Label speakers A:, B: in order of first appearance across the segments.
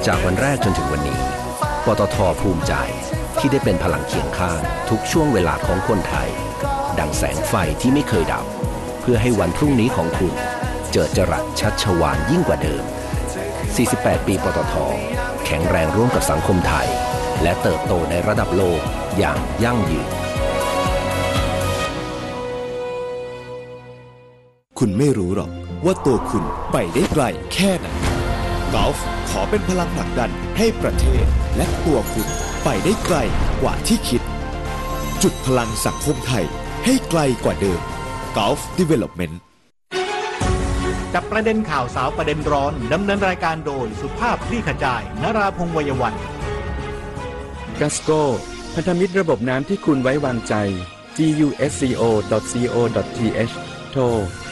A: จากวันแรกจนถึงวันนี้ปตท.ภูมิใจที่ได้เป็นพลังเคียงข้างทุกช่วงเวลาของคนไทยดังแสงไฟที่ไม่เคยดับเพื่อให้วันพรุ่งนี้ของคุณเจิดจรัสชัชวาลยิ่งกว่าเดิม48 ปีปตท.แข็งแรงร่วมกับสังคมไทยและเติบโตในระดับโลกอย่างยั่งยืน
B: คุณไม่รู้หรอกว่าตัวคุณไปได้ไกลแค่ไหนกอล์ฟขอเป็นพลังผลักดันให้ประเทศและตัวคุณไปได้ไกลกว่าที่คิดจุดพลังสังคมไทยให้ไกลกว่าเดิม Gulf Development
C: จับประเด็นข่าวสาวประเด็นร้อนดำเนินรายการโดยสุภาพคลี่ขจายนราพงษ์วัยวัน
D: กัสโกพันธมิตรระบบน้ำที่คุณไว้วางใจ gusco.co.th โทร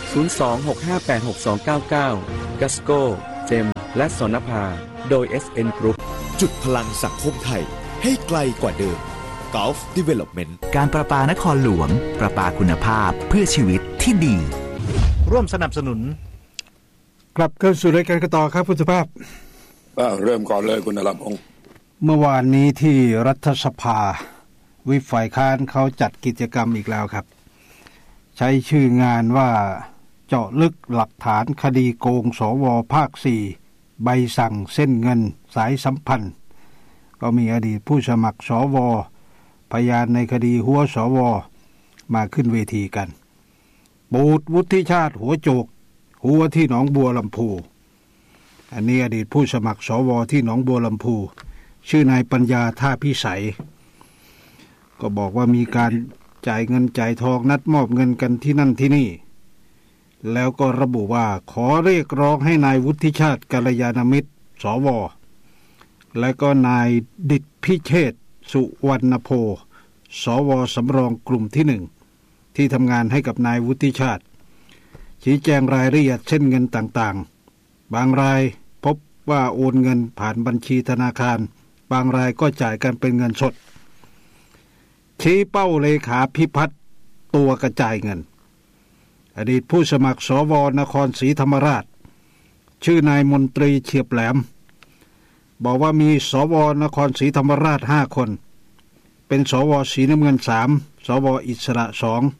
D: 026586299 กัสโกเจมและสนภาโดย SN Group
B: จุดพลังสังคมไทยให้ไกลกว่าเดิม Gulf Development
E: การประปานครหลวงประปาคุณภาพเพื่อชีวิตที่ดี
C: ร่วมสนับสนุน
F: กลับเข้าสู่รายการกันต่อครับคุณสุภาพ
G: เริ่มก่อนเลยคุณนรพงษ์
F: เมื่อวานนี้ที่รัฐสภาวิปฝ่ายค้านเขาจัดกิจกรรมอีกแล้วครับใช้ชื่องานว่าเจาะลึกหลักฐานคดีโกงสวภาค 4ใบสั่งเส้นเงินสายสัมพันธ์ก็มีอดีตผู้สมัครสวพยานในคดีหัวสวมาขึ้นเวทีกันปูดวุฒิชาติหัวโจกหัวที่หนองบัวลำพูอันนี้อดีตผู้สมัครสวที่หนองบัวลำพูชื่อนายปัญญาท่าพิสัยก็บอกว่ามีการจ่ายเงินจ่ายทองนัดมอบเงินกันที่นั่นที่นี่แล้วก็ระบุว่าขอเรียกร้องให้นายวุฒิชาติกัลยาณมิตรสวและก็นายดิษฐพิเชษฐ์สุวรรณโพสวสำรองกลุ่มที่1ที่ทำงานให้กับนายวุฒิชาติชี้แจงรายละเอียดเส้นเงินต่างๆบางรายพบว่าโอนเงินผ่านบัญชีธนาคารบางรายก็จ่ายกันเป็นเงินสดชี้เป้าเลขาพิพัฒน์ตัวกระจายเงินอดีตผู้สมัครสวนครศรีธรรมราชชื่อนายมนตรีเฉียบแหลมบอกว่ามีสวนครศรีธรรมราช5คนเป็นสวสีน้ำเงิน3สวอิสระ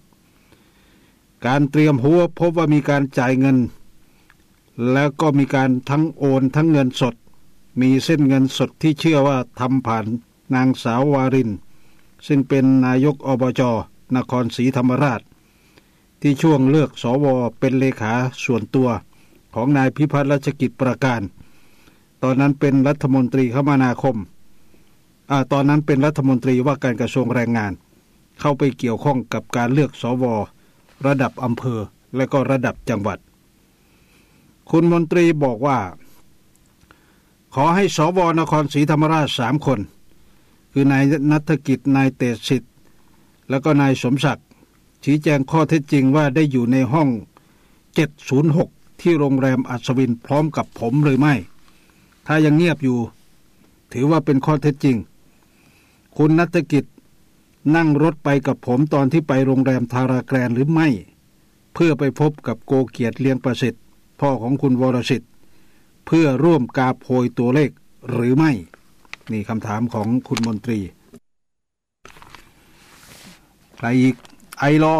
F: 2การเตรียมหัวพบว่ามีการจ่ายเงินแล้วก็มีการทั้งโอนทั้งเงินสดมีเส้นเงินสดที่เชื่อว่าทำผ่านนางสาววารินซึ่งเป็นนายกอบจ.นครศรีธรรมราชที่ช่วงเลือกสวเป็นเลขาส่วนตัวของนายพิพัฒน์รัชกิจประการตอนนั้นเป็นรัฐมนตรีคมนาคมตอนนั้นเป็นรัฐมนตรีว่าการกระทรวงแรงงานเข้าไปเกี่ยวข้องกับการเลือกสวระดับอำเภอและก็ระดับจังหวัดคุณมนตรีบอกว่าขอให้สวนครศรีธรรมราช3คนคือนายณัฐกิจนายเตสิทธิ์แล้วก็นายสมศักดิ์ชี้แจงข้อเท็จจริงว่าได้อยู่ในห้อง706ที่โรงแรมอัศวินพร้อมกับผมหรือไม่ถ้ายังเงียบอยู่ถือว่าเป็นข้อเท็จจริงคุณณัฐกิจนั่งรถไปกับผมตอนที่ไปโรงแรมทาราแกรนหรือไม่เพื่อไปพบกับโกเกียรติเลียงประสิทธิ์พ่อของคุณวรสิทธิ์เพื่อร่วมกาโพยตัวเลขหรือไม่นี่คำถามของคุณมนตรีใครอีกไอร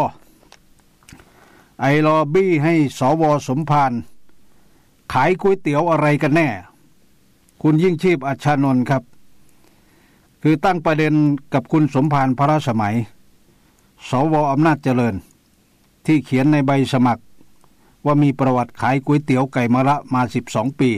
F: อบี้ให้สวสมภารขายก๋วยเตี๋ยวอะไรกันแน่คุณยิ่งชีพอัชชานนท์ครับคือตั้งประเด็นกับคุณสมภารพระสมัยสวอำนาจเจริญที่เขียนในใบสมัครว่ามีประวัติขายก๋วยเตี๋ยวไก่มะระมา12 ปี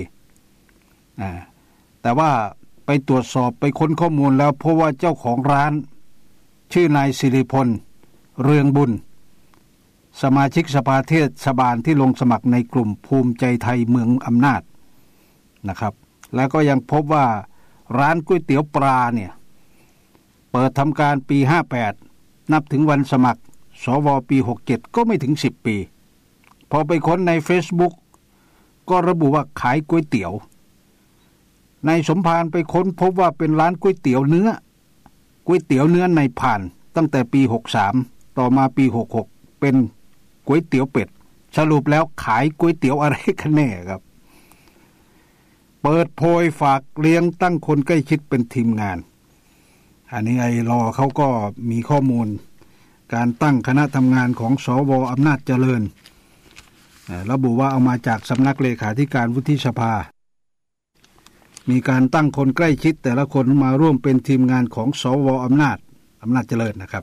F: แต่ว่าไปตรวจสอบไปค้นข้อมูลแล้วเพราะว่าเจ้าของร้านชื่อนายสิริพลเรืองบุญสมาชิกสภาเทศบาลที่ลงสมัครในกลุ่มภูมิใจไทยเมืองอำนาจนะครับแล้วก็ยังพบว่าร้านก๋วยเตี๋ยวปลาเนี่ยเปิดทำการปี58นับถึงวันสมัครสวปี67ก็ไม่ถึง10 ปีพอไปค้นใน Facebook ก็ระบุว่าขายก๋วยเตี๋ยวนายสมภารไปค้นพบว่าเป็นร้านก๋วยเตี๋ยวเนื้อในผ่านตั้งแต่ปี63ต่อมาปี66เป็นก๋วยเตี๋ยวเป็ดสรุปแล้วขายก๋วยเตี๋ยวอะไรกันแน่ครับเปิดโพยฝากเลี้ยงตั้งคนใกล้ชิดเป็นทีมงานอันนี้ไอรอเขาก็มีข้อมูลการตั้งคณะทำงานของสว.อำนาจเจริญระบุว่าเอามาจากสำนักเลขาธิการวุฒิสภามีการตั้งคนใกล้ชิดแต่ละคนมาร่วมเป็นทีมงานของสว.อำนาจเจริญนะครับ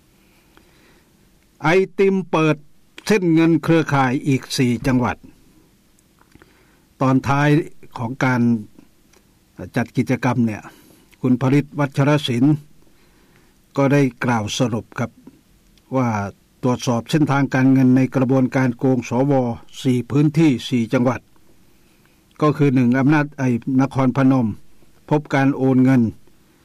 F: ไอติมเปิดเส้นเงินเครือข่ายอีก4จังหวัดตอนท้ายของการจัดกิจกรรมเนี่ยคุณผลิตวัชรศิลป์ก็ได้กล่าวสรุปครับว่าตรวจสอบเส้นทางการเงินในกระบวนการโกงสว4พื้นที่4จังหวัดก็คือ1อำนาจนครพนมพบการโอนเงิน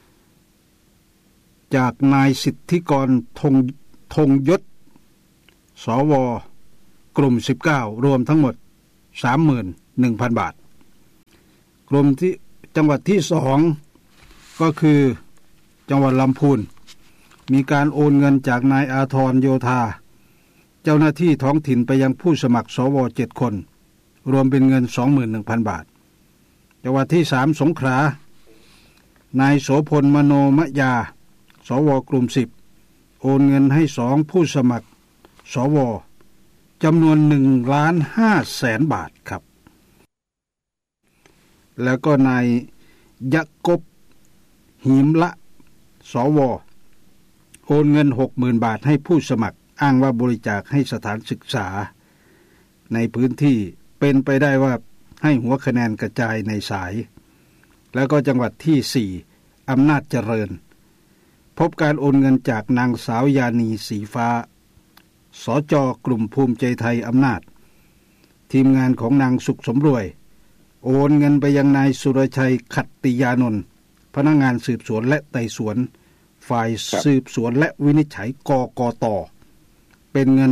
F: จากนายสิทธิกรธงยศสวกลุ่ม19รวมทั้งหมด 31,000 บาทกลุ่มที่จังหวัดที่2ก็คือจังหวัดลำพูนมีการโอนเงินจากนายอาธรโยธาเจ้าหน้าที่ท้องถิ่นไปยังผู้สมัครสว7คนรวมเป็นเงิน 21,000 บาทจังหวัดที่3สงขลานายโสพลมโนมยาสวกลุ่ม10โอนเงินให้2ผู้สมัครสวจำนวน 1,500,000 บาทครับแล้วก็นายยักกบหิมละสวโอนเงิน 60,000 บาทให้ผู้สมัครอ้างว่าบริจาคให้สถานศึกษาในพื้นที่เป็นไปได้ว่าให้หัวคะแนนกระจายในสายแล้วก็จังหวัดที่4อำนาจเจริญพบการโอนเงินจากนางสาวยานีสีฟ้าสจ.กลุ่มภูมิใจไทยอำนาจทีมงานของนางสุขสมรวยโอนเงินไปยังนายสุรชัยขัตติยานนท์พนักงานสืบสวนและไต่สวนฝ่ายสืบสวนและวินิจฉัยกกต.เป็นเงิน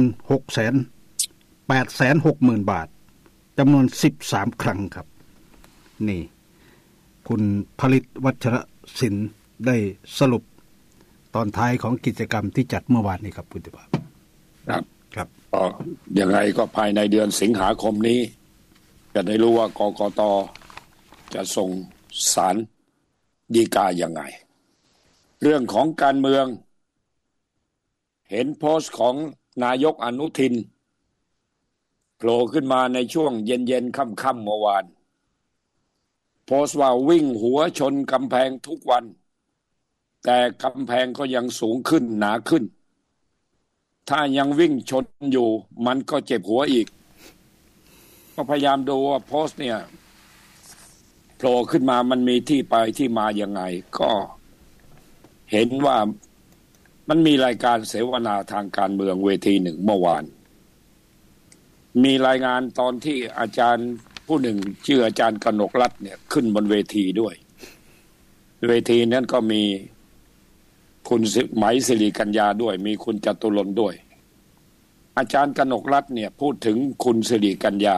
F: 860,000 บาทจำนวน13ครั้งครับนี่คุณผลิตวัชรศิลป์ได้สรุปตอนท้ายของกิจกรรมที่จัดเมื่อวานนี้ครับคุณติภาพครับ
G: ยังไงก็ภายในเดือนสิงหาคมนี้จะได้รู้ว่ากกต.จะส่งศาลฎีกายังไงเรื่องของการเมืองเห็นโพสต์ของนายกอนุทินโผล่ขึ้นมาในช่วงเย็นๆค่ำๆเมื่อวานโพสต์ว่าวิ่งหัวชนกำแพงทุกวันแต่กำแพงก็ยังสูงขึ้นหนาขึ้นถ้ายังวิ่งชนอยู่มันก็เจ็บหัวอีกก็พยายามดูว่าโพสต์เนี่ยโผล่ขึ้นมามันมีที่ไปที่มายังไงก็เห็นว่ามันมีรายการเสวนาทางการเมืองเวทีหนึ่งเมื่อวานมีรายงานตอนที่อาจารย์ผู้หนึ่งชื่ออาจารย์กนกรัตน์เนี่ยขึ้นบนเวทีด้วยเวทีนั้นก็มีคุณไหมศิริกัญญาด้วยมีคุณจตุรนต์ด้วยอาจารย์กนกรัตน์เนี่ยพูดถึงคุณศิริกัญญา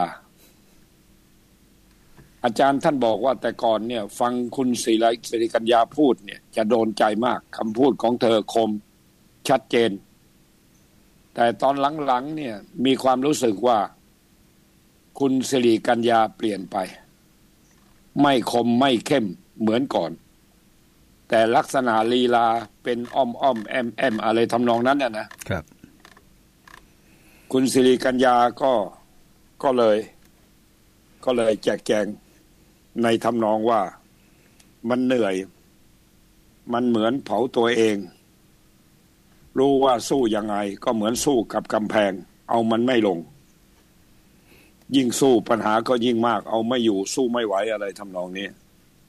G: อาจารย์ท่านบอกว่าแต่ก่อนเนี่ยฟังคุณศิริกัญญาพูดเนี่ยจะโดนใจมากคำพูดของเธอคมชัดเจนแต่ตอนหลังๆเนี่ยมีความรู้สึกว่าคุณศิริกัญญาเปลี่ยนไปไม่คมไม่เข้มเหมือนก่อนแต่ลักษณะลีลาเป็นอ้อมแอมอะไรทำนองนั้นนะครับคุณศิริกัญญาก็เลยแจกแจงในทำนองว่ามันเหนื่อยมันเหมือนเผาตัวเองรู้ว่าสู้ยังไงก็เหมือนสู้กับกำแพงเอามันไม่ลงยิ่งสู้ปัญหาก็ยิ่งมากเอาไม่อยู่สู้ไม่ไหวอะไรทำนองนี้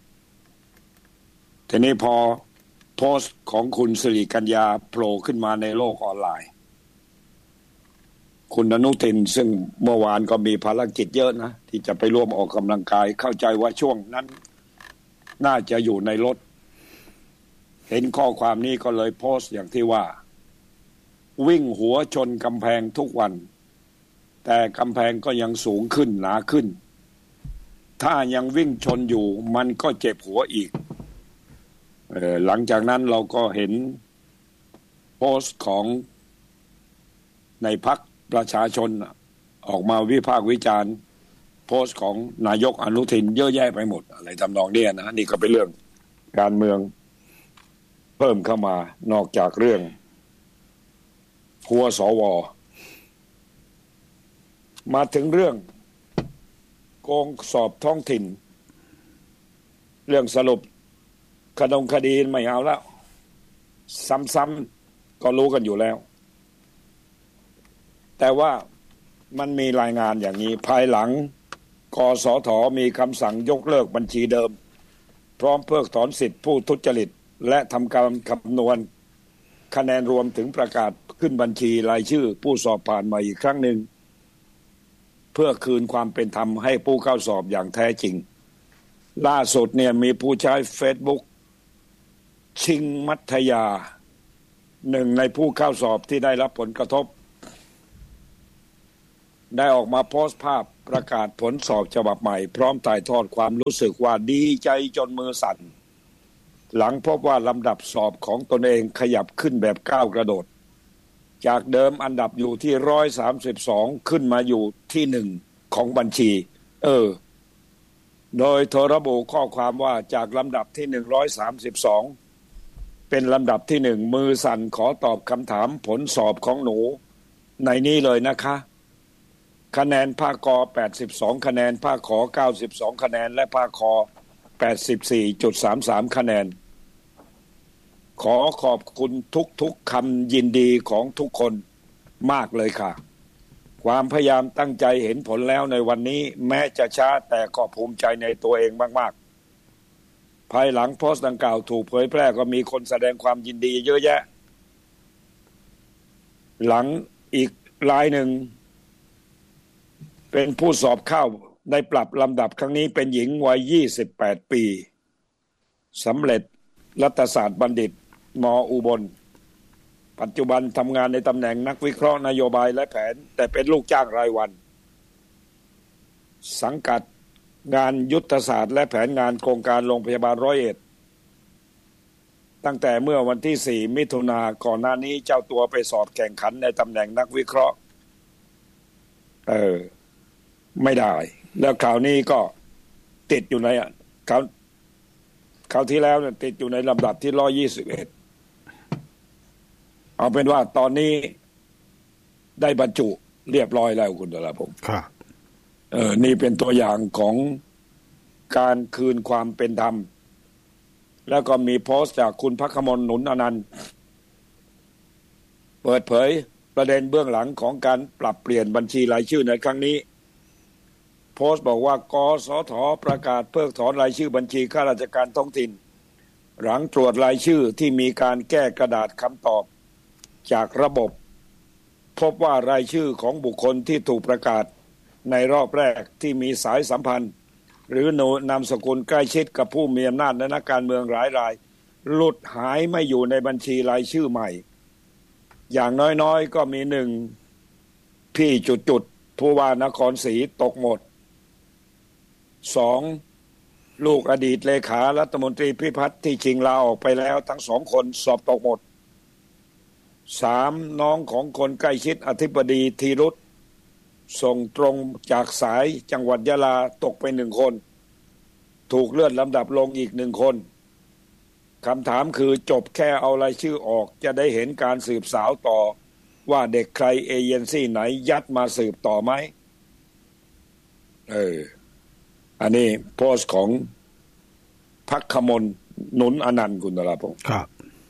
G: ทีนี้พอโพสต์ของคุณศิริกัญญาโผล่ขึ้นมาในโลกออนไลน์คุณอนุทินซึ่งเมื่อวานก็มีภารกิจเยอะนะที่จะไปร่วมออกกำลังกายเข้าใจว่าช่วงนั้นน่าจะอยู่ในรถเห็นข้อความนี้ก็เลยโพสต์อย่างที่ว่าวิ่งหัวชนกำแพงทุกวันแต่กำแพงก็ยังสูงขึ้นหนาขึ้นถ้ายังวิ่งชนอยู่มันก็เจ็บหัวอีกหลังจากนั้นเราก็เห็นโพสต์ของในพรรคประชาชนออกมาวิพากษ์วิจารณ์โพสต์ของนายกอนุทินเยอะแยะไปหมดอะไรทำนองนี้นะนี่ก็เป็นเรื่องการเมืองเพิ่มเข้ามานอกจากเรื่องหัวสวมาถึงเรื่องโกงสอบท้องถิ่นเรื่องสรุปคดีไม่เอาแล้วซ้ำๆก็รู้กันอยู่แล้วแต่ว่ามันมีรายงานอย่างนี้ภายหลังกสทมีคำสั่งยกเลิกบัญชีเดิมพร้อมเพิกถอนสิทธิผู้ทุจริตและทำการคำนวณคะแนนรวมถึงประกาศขึ้นบัญชีรายชื่อผู้สอบผ่านมาอีกครั้งหนึ่งเพื่อคืนความเป็นธรรมให้ผู้เข้าสอบอย่างแท้จริงล่าสุดเนี่ยมีผู้ใช้ Facebook ชิงมัธยาหนึ่งในผู้เข้าสอบที่ได้รับผลกระทบได้ออกมาโพสต์ภาพประกาศผลสอบฉบับใหม่พร้อมถ่ายทอดความรู้สึกว่าดีใจจนมือสั่นหลังพบว่าลำดับสอบของตนเองขยับขึ้นแบบก้าวกระโดดจากเดิมอันดับอยู่ที่132ขึ้นมาอยู่ที่1ของบัญชีโดยเธอระบุข้อความว่าจากลำดับที่132เป็นลำดับที่1มือสั่นขอตอบคำถามผลสอบของหนูในนี้เลยนะคะคะแนนภาคก82คะแนนภาคขอ92คะแนนและภาคคอ 84.33 คะแนนขอขอบคุณทุกคำยินดีของทุกคนมากเลยค่ะความพยายามตั้งใจเห็นผลแล้วในวันนี้แม้จะช้าแต่ก็ภูมิใจในตัวเองมากๆภายหลังโพสต์ดังกล่าวถูกเผยแพร่ก็มีคนแสดงความยินดีเยอะแยะหลังอีกรายหนึ่งเป็นผู้สอบเข้าได้ปรับลำดับครั้งนี้เป็นหญิงวัย28ปีสำเร็จรัฐศาสตร์บัณฑิตม.อุบลปัจจุบันทำงานในตำแหน่งนักวิเคราะห์นโยบายและแผนแต่เป็นลูกจ้างรายวันสังกัดงานยุทธศาสตร์และแผนงานโครงการโรงพยาบาล101ตั้งแต่เมื่อวันที่4มิถุนายนก่อนหน้านี้เจ้าตัวไปสอบแข่งขันในตำแหน่งนักวิเคราะห์ไม่ได้แล้วคราวนี้ก็ติดอยู่ในคราวที่แล้วเนี่ยติดอยู่ในลำดับที่121เอาเป็นว่าตอนนี้ได้บรรจุเรียบร้อยแล้วคุณดลพงศ์
F: ครับ
G: นี่เป็นตัวอย่างของการคืนความเป็นธรรมแล้วก็มีโพสต์จากคุณภัคมลหนุนอนันต์เปิดเผยประเด็นเบื้องหลังของการปรับเปลี่ยนบัญชีรายชื่อในครั้งนี้โพสต์บอกว่ากสทประกาศเพิกถอนรายชื่อบัญชีข้าราชการท้องถิ่นหลังตรวจรายชื่อที่มีการแก้กระดาษคำตอบจากระบบพบว่ารายชื่อของบุคคลที่ถูกประกาศในรอบแรกที่มีสายสัมพันธ์หรือนามสกุลใกล้ชิดกับผู้มีอำนาจในนักการเมืองหลายรายหลุดหายไม่อยู่ในบัญชีรายชื่อใหม่อย่างน้อยๆก็มีพี่ผู้ว่านครศรีตกหมด2ลูกอดีตเลขารัฐมนตรีพิพัฒน์ที่ชิงลาออกไปแล้วทั้ง2คนสอบตกหมด3น้องของคนใกล้ชิดอธิบดีธีรุตส่งตรงจากสายจังหวัดยะลาตกไป1คนถูกเลื่อนลำดับลงอีก1คนคำถามคือจบแค่เอารายชื่อออกจะได้เห็นการสืบสาวต่อว่าเด็กใครเอเจนซี่ไหนยัดมาสืบต่อไหมอันนี้โพสต์ของภัคมลหนุนอนันต์คุณดลพงศ์
F: ครับ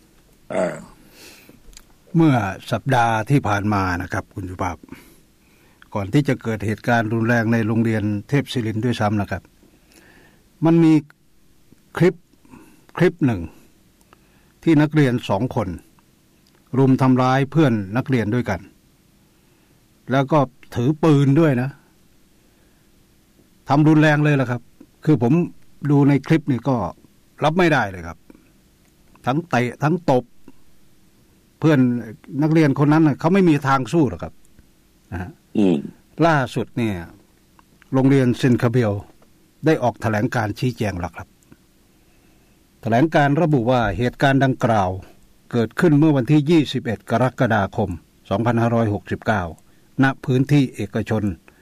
F: เมื่อสัปดาห์ที่ผ่านมานะครับคุณสุภาพก่อนที่จะเกิดเหตุการณ์รุนแรงในโรงเรียนเทพศิรินทร์ด้วยซ้ำนะครับมันมีคลิปหนึ่งที่นักเรียน2คนรุมทำร้ายเพื่อนนักเรียนด้วยกันแล้วก็ถือปืนด้วยนะทำรุนแรงเลยล่ะครับคือผมดูในคลิปนี่ก็รับไม่ได้เลยครับทั้งเตะทั้งตบเพื่อนนักเรียนคนนั้นน่ะเขาไม่มีทางสู้หรอกครับนะฮะล่าสุดเนี่ยโรงเรียนเซนคาเบลได้ออกแถลงการชี้แจงแล้วครับแถลงการระบุว่าเหตุการณ์ดังกล่าวเกิดขึ้นเมื่อวันที่21กรกฎาคม2569ณพื้นที่เอกชน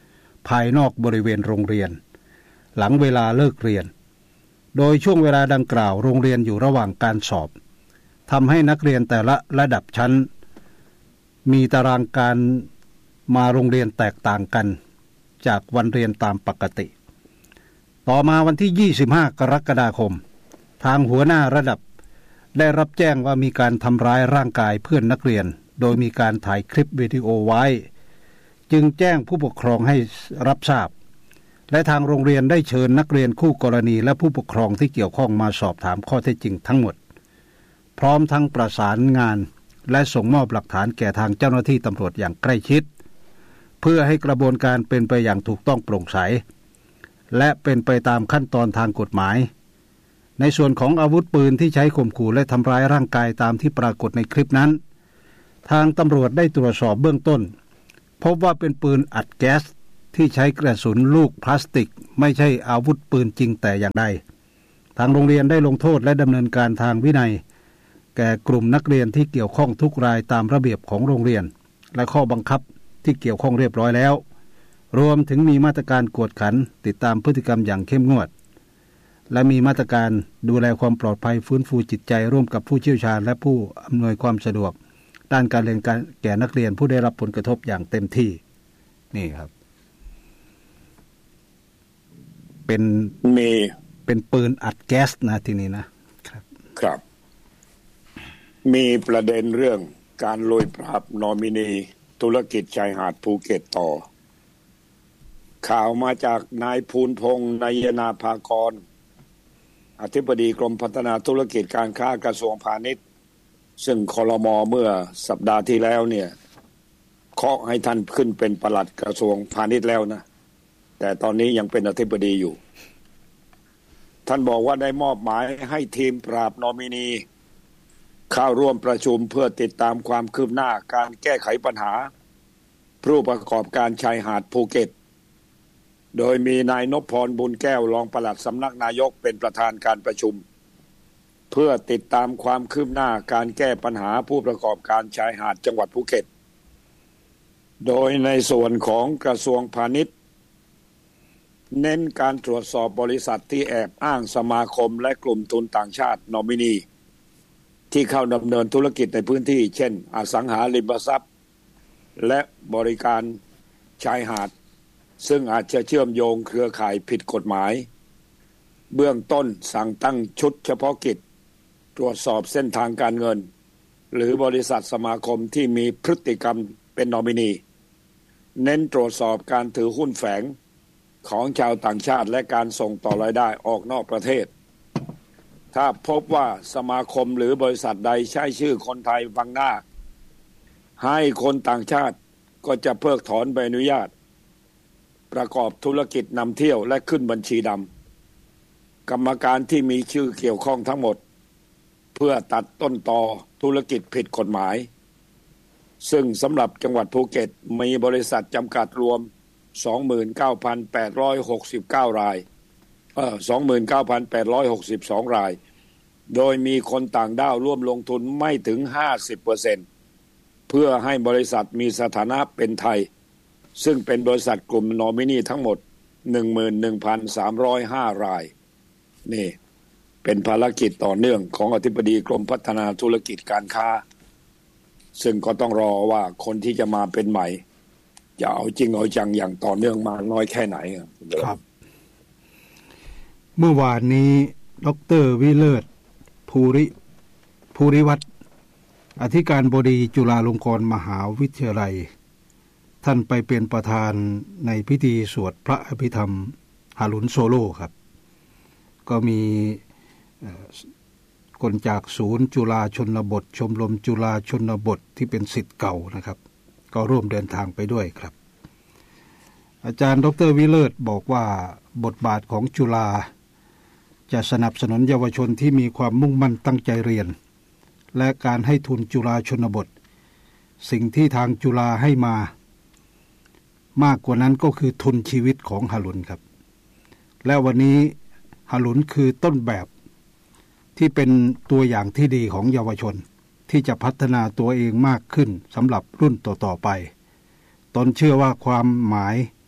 F: ภายนอกบริเวณโรงเรียนหลังเวลาเลิกเรียนโดยช่วงเวลาดังกล่าวโรงเรียนอยู่ระหว่างการสอบทำให้นักเรียนแต่ละระดับชั้นมีตารางการมาโรงเรียนแตกต่างกันจากวันเรียนตามปกติต่อมาวันที่25กรกฎาคมทางหัวหน้าระดับได้รับแจ้งว่ามีการทำร้ายร่างกายเพื่อนนักเรียนโดยมีการถ่ายคลิปวิดีโอไว้จึงแจ้งผู้ปกครองให้รับทราบและทางโรงเรียนได้เชิญนักเรียนคู่กรณีและผู้ปกครองที่เกี่ยวข้องมาสอบถามข้อเท็จจริงทั้งหมดพร้อมทั้งประสานงานและส่งมอบหลักฐานแก่ทางเจ้าหน้าที่ตำรวจอย่างใกล้ชิดเพื่อให้กระบวนการเป็นไปอย่างถูกต้องโปร่งใสและเป็นไปตามขั้นตอนทางกฎหมายในส่วนของอาวุธปืนที่ใช้ข่มขู่และทำร้ายร่างกายตามที่ปรากฏในคลิปนั้นทางตำรวจได้ตรวจสอบเบื้องต้นพบว่าเป็นปืนอัดแก๊สที่ใช้กระสุนลูกพลาสติกไม่ใช่อาวุธปืนจริงแต่อย่างใดทางโรงเรียนได้ลงโทษและดำเนินการทางวินัยแก่กลุ่มนักเรียนที่เกี่ยวข้องทุกรายตามระเบียบของโรงเรียนและข้อบังคับที่เกี่ยวข้องเรียบร้อยแล้วรวมถึงมีมาตรการกวดขันติดตามพฤติกรรมอย่างเข้มงวดและมีมาตรการดูแลความปลอดภัยฟื้นฟูจิตใจร่วมกับผู้เชี่ยวชาญและผู้อำนวยความสะดวกด้านการเรียนการแก่นักเรียนผู้ได้รับผลกระทบอย่างเต็มที่นี่ครับเป็นปืนอัดแก๊สนะทีนี้นะครับ
G: มีประเด็นเรื่องการลุยปราบนอมินีธุรกิจชายหาดภูเก็ตต่อข่าวมาจากนายภูลพงษ์นายนาภากรอธิบดีกรมพัฒนาธุรกิจการค้ากระทรวงพาณิชย์ซึ่งครม.เมื่อสัปดาห์ที่แล้วเนี่ยเคาะให้ท่านขึ้นเป็นปลัดกระทรวงพาณิชย์แล้วนะแต่ตอนนี้ยังเป็นอธิบดีอยู่ท่านบอกว่าได้มอบหมายให้ทีมปราบนอมินีเข้าร่วมประชุมเพื่อติดตามความคืบหน้าการแก้ไขปัญหาผู้ประกอบการชายหาดภูเก็ตโดยมีนายนพพรบุญแก้วรองปลัดสำนักนายกเป็นประธานการประชุมเพื่อติดตามความคืบหน้าการแก้ปัญหาผู้ประกอบการชายหาดจังหวัดภูเก็ตโดยในส่วนของกระทรวงพาณิชย์เน้นการตรวจสอบบริษัทที่แอบอ้างสมาคมและกลุ่มทุนต่างชาตินอมินีที่เข้าดำเนินธุรกิจในพื้นที่เช่นอสังหาริมทรัพย์และบริการชายหาดซึ่งอาจจะเชื่อมโยงเครือข่ายผิดกฎหมายเบื้องต้นสั่งตั้งชุดเฉพาะกิจตรวจสอบเส้นทางการเงินหรือบริษัทสมาคมที่มีพฤติกรรมเป็นนอมินีเน้นตรวจสอบการถือหุ้นแฝงของชาวต่างชาติและการส่งต่อรายได้ออกนอกประเทศถ้าพบว่าสมาคมหรือบริษัทใดใช้ชื่อคนไทยบังหน้าให้คนต่างชาติก็จะเพิกถอนใบอนุญาตประกอบธุรกิจนำเที่ยวและขึ้นบัญชีดำกรรมการที่มีชื่อเกี่ยวข้องทั้งหมดเพื่อตัดต้นตอธุรกิจผิดกฎหมายซึ่งสำหรับจังหวัดภูเก็ตมีบริษัทจำกัดรวม 29,869 ราย29,862 รายโดยมีคนต่างด้าวร่วมลงทุนไม่ถึง 50% เพื่อให้บริษัทมีสถานะเป็นไทยซึ่งเป็นบริษัทกลุ่มนอมินีทั้งหมด 11,305 รายนี่เป็นภารกิจต่อเนื่องของอธิบดีกรมพัฒนาธุรกิจการค้าซึ่งก็ต้องรอว่าคนที่จะมาเป็นใหม่จะเอาจริงเอาจังอย่างต่อเนื่องมาน้อยแค่ไหน
F: ครับเมื่อวานนี้ดร.วิเลิศภูริวัฒน์อธิการบดีจุฬาลงกรณ์มหาวิทยาลัยท่านไปเป็นประธานในพิธีสวดพระอภิธรรมฮารุนโซโล่ครับก็มีคนจากศูนย์จุฬาชนบทชมรมจุฬาชนบทที่เป็นศิษย์เก่านะครับก็ร่วมเดินทางไปด้วยครับอาจารย์ดร.วิเลิศบอกว่าบทบาทของจุฬาจะสนับสนุนเยาวชนที่มีความมุ่งมั่นตั้งใจเรียนและการให้ทุนจุฬาชนบทสิ่งที่ทางจุฬาให้มามากกว่านั้นก็คือทุนชีวิตของฮารุนครับและวันนี้ฮารุนคือต้นแบบที่เป็นตัวอย่างที่ดีของเยาวชนที่จะพัฒนาตัวเองมากขึ้นสำหรับรุ่นต่อๆไปตนเชื่อว่าความหมาย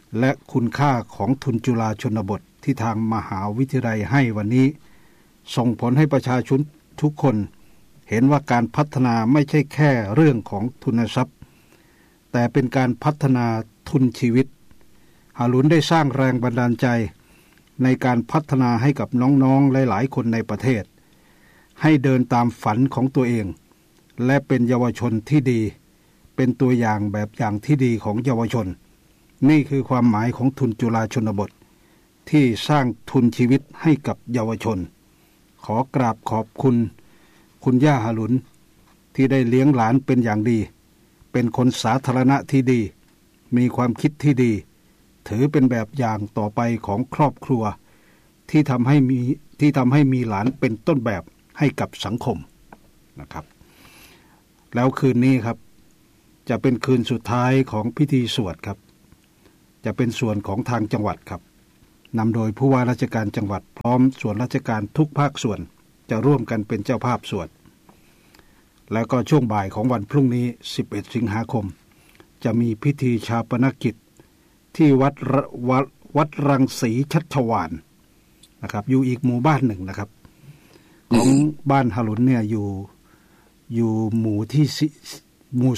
F: และคุณค่าของทุนจุฬาชนบทที่ทางมหาวิทยาลัยให้วันนี้ส่งผลให้ประชาชนทุกคนเห็นว่าการพัฒนาไม่ใช่แค่เรื่องของทุนทรัพย์แต่เป็นการพัฒนาทุนชีวิตฮารุนได้สร้างแรงบันดาลใจในการพัฒนาให้กับน้องๆหลายๆคนในประเทศให้เดินตามฝันของตัวเองและเป็นเยาวชนที่ดีเป็นตัวอย่างแบบอย่างที่ดีของเยาวชนนี่คือความหมายของทุนจุฬาชนบทที่สร้างทุนชีวิตให้กับเยาวชนขอกราบขอบคุณคุณย่าฮารุนที่ได้เลี้ยงหลานเป็นอย่างดีเป็นคนสาธารณะที่ดีมีความคิดที่ดีถือเป็นแบบอย่างต่อไปของครอบครัวที่ทำให้มีหลานเป็นต้นแบบให้กับสังคมนะครับแล้วคืนนี้ครับจะเป็นคืนสุดท้ายของพิธีสวดครับจะเป็นส่วนของทางจังหวัดครับนำโดยผู้ว่าราชการจังหวัดพร้อมส่วนราชการทุกภาคส่วนจะร่วมกันเป็นเจ้าภาพสวดแล้วก็ช่วงบ่ายของวันพรุ่งนี้11สิงหาคมจะมีพิธีชาปนกิจที่วัดรังสีชัชวาลนะครับอยู่อีกหมู่บ้านหนึ่งนะครับของบ้านฮารุนเนี่ยอยู่หมู่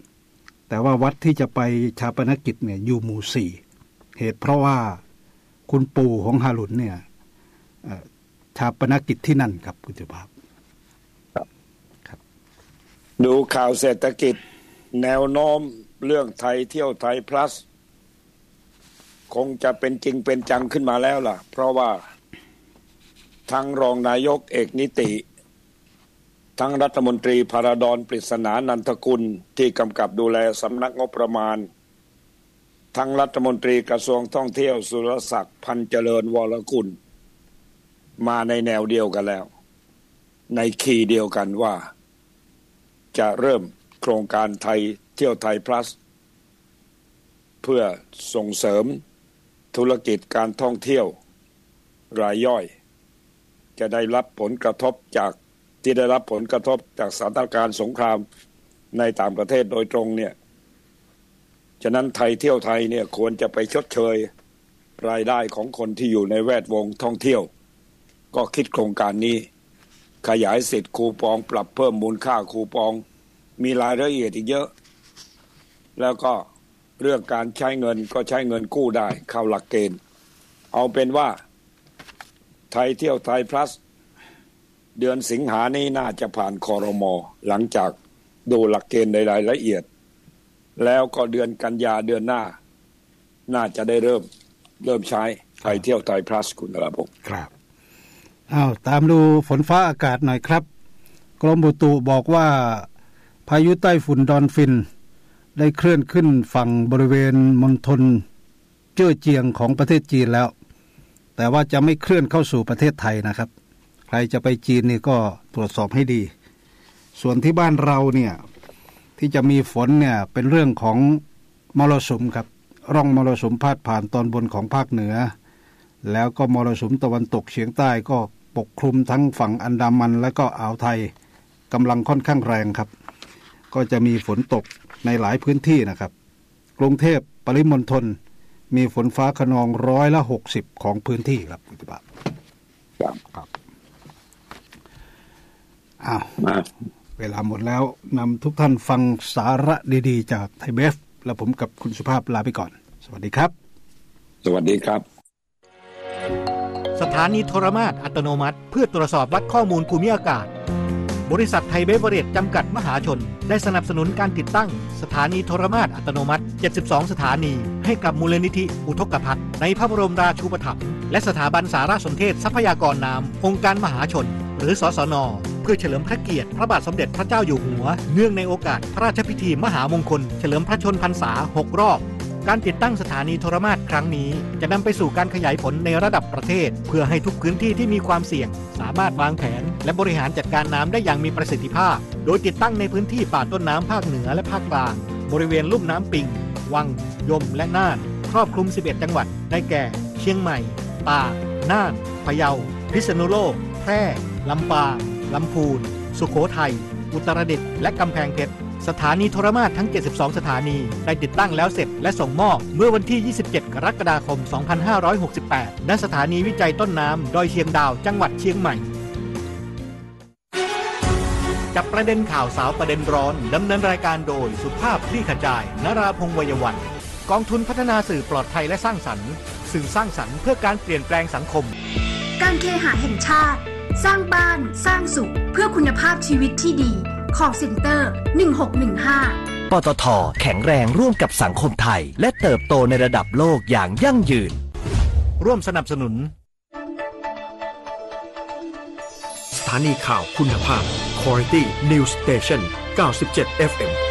F: 10แต่ว่าวัดที่จะไปชาปนกิจเนี่ยอยู่หมู่4เหตุเพราะว่าคุณปู่ของฮารุนเนี่ยชาปนกิจที่นั่นครับคุณสุภาพครับ
G: ดูข่าวเศรษฐกิจแนวโน้มเรื่องไทยเที่ยวไทย plus คงจะเป็นจริงเป็นจังขึ้นมาแล้วล่ะเพราะว่าทั้งรองนายกเอกนิติทั้งรัฐมนตรีพราดรปริศนานันทกุลที่กำกับดูแลสำนักงบประมาณทั้งรัฐมนตรีกระทรวงท่องเที่ยวสุรศักดิ์พันเจริญวรกุลมาในแนวเดียวกันแล้วในคีย์เดียวกันว่าจะเริ่มโครงการไทยเที่ยวไทย plus เพื่อส่งเสริมธุรกิจการท่องเที่ยวรายย่อยจะได้รับผลกระทบจากสถานการณ์สงครามในต่างประเทศโดยตรงเนี่ยฉะนั้นไทยเที่ยวไทยเนี่ยควรจะไปชดเชยรายได้ของคนที่อยู่ในแวดวงท่องเที่ยวก็คิดโครงการนี้ขยายสิทธิ์คูปองปรับเพิ่มมูลค่าคูปองมีรายละเอียดอีกเยอะแล้วก็เรื่องการใช้เงินก็ใช้เงินกู้ได้เข้าหลักเกณฑ์เอาเป็นว่าไทยเที่ยวไทย plus เดือนสิงหานี้น่าจะผ่านครม.หลังจากดูหลักเกณฑ์ในรายละเอียดแล้วก็เดือนกันยาเดือนหน้าน่าจะได้เริ่มใช้ไทยเที่ยวไทย plus คุณระบบ
F: ครับตามดูฝนฟ้าอากาศหน่อยครับกรมอุตุบอกว่าพายุใต้ฝุ่นดอนฟินได้เคลื่อนขึ้นฝั่งบริเวณมณฑลเจ้อเจียงของประเทศจีนแล้วแต่ว่าจะไม่เคลื่อนเข้าสู่ประเทศไทยนะครับใครจะไปจีนนี่ก็ตรวจสอบให้ดีส่วนที่บ้านเราเนี่ยที่จะมีฝนเนี่ยเป็นเรื่องของมรสุมครับร่องมรสุมพาดผ่านตอนบนของภาคเหนือแล้วก็มรสุมตะวันตกเฉียงใต้ก็ปกคลุมทั้งฝั่งอันดามันและก็อ่าวไทยกำลังค่อนข้างแรงครับก็จะมีฝนตกในหลายพื้นที่นะครับกรุงเทพปริมณฑลมีฝนฟ้าคะนอง60%ของพื้นที่ครับคุณป้าครับเวลาหมดแล้วนำทุกท่านฟังสาระดีๆจากไทยเบฟและผมกับคุณสุภาพลาไปก่อนสวัสดีครับ
G: สวัสดีครับ
C: สถานีโทรมาตรอัตโนมัติเพื่อตรวจสอบวัดข้อมูลภูมิอากาศบริษัทไทยเบเวอเรจจำกัดมหาชนได้สนับสนุนการติดตั้งสถานีโทรมาตรอัตโนมัติ72สถานีให้กับมูลนิธิอุทกภัทรในพระบรมราชูปถัมภ์และสถาบันสารสนเทศทรัพยากรน้ำองค์การมหาชนหรือสสน.เพื่อเฉลิมพระเกียรติพระบาทสมเด็จพระเจ้าอยู่หัวเนื่องในโอกาสพระราชพิธีมหามงคลเฉลิมพระชนพรรษา6รอบการติดตั้งสถานีโทรมาตรครั้งนี้จะนำไปสู่การขยายผลในระดับประเทศเพื่อให้ทุกพื้นที่ที่มีความเสี่ยงสามารถวางแผนและบริหารจัดการน้ำได้อย่างมีประสิทธิภาพโดยติดตั้งในพื้นที่ป่าต้นน้ำภาคเหนือและภาคกลางบริเวณลุ่มน้ำปิงวังยมและน่านครอบคลุม11จังหวัดได้แก่เชียงใหม่ตากน่านพะเยาพิษณุโลกแพร่ลำปางลำพูนสุโขทัยอุตรดิตถ์และกำแพงเพชรสถานีโทรมาศทั้ง72สถานีได้ติดตั้งแล้วเสร็จและส่งมอบเมื่อวันที่27กรกฎาคม2568ณสถานีวิจัยต้นน้ำดอยเชียงดาวจังหวัดเชียงใหม่จับประเด็นข่าวสาวประเด็นร้อนดำเนินรายการโดยสุภาพคลี่ขจายนราพงษ์ วัยวันกองทุนพัฒนาสื่อปลอดภัยและสร้างสรรค์สื่อสร้างสรรค์เพื่อการเปลี่ยนแปลงสังคม
H: การเคหะแห่งชาติสร้างบ้านสร้างสุขเพื่อคุณภาพชีวิตที่ดีcall center 1615
A: ปตท.แข็งแรงร่วมกับสังคมไทยและเติบโตในระดับโลกอย่างยั่งยืน
C: ร่วมสนับสนุน
I: สถานีข่าวคุณภาพ Quality News Station 97 FM